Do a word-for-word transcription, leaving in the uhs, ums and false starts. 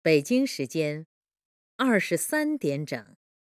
北京时间二十三点整。